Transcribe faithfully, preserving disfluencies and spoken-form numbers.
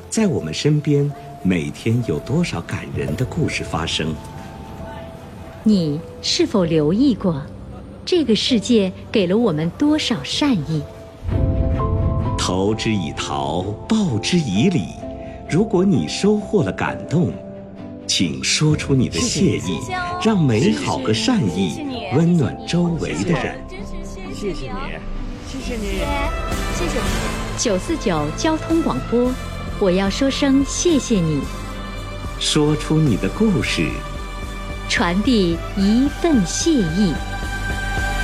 在我们身边，每天有多少感人的故事发生？ 你是否留意过，这个世界给了我们多少善意？ 投之以桃，报之以李。如果你收获了感动，请说出你的谢意，让美好和善意温暖周围的人。 谢谢你，谢谢你， 谢谢你。 九四九交通广播，我要说声谢谢你。 说出你的故事， 传递一份谢意。